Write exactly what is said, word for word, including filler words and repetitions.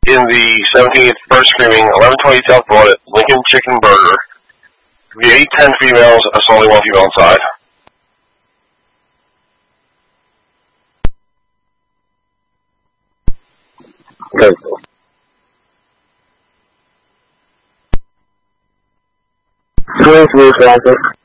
in the seventeenth, first screaming, eleven twenty South Bullet, Lincoln Chicken Burger. We eight ten females, us only one female inside. Okay. Please move traffic.